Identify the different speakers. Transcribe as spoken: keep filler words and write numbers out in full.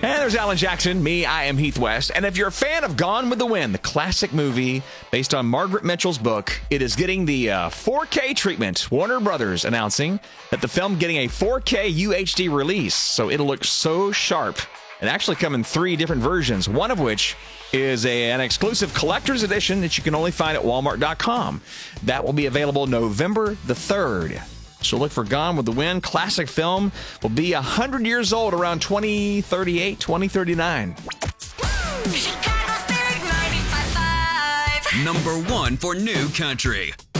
Speaker 1: And there's Alan Jackson. Me, I am Heath West. And if you're a fan of Gone with the Wind, the classic movie based on Margaret Mitchell's book, it is getting the uh, four K treatment. Warner Brothers announcing that the film getting a four K U H D release. So it'll look so sharp. And actually come in three different versions, one of which is a, an exclusive collector's edition that you can only find at walmart dot com. That will be available November the third. So look for Gone with the Wind. Classic film will be one hundred years old around twenty thirty-eight, twenty thirty-nine.
Speaker 2: Chicago's Big ninety-five point five.
Speaker 3: Number one for New Country.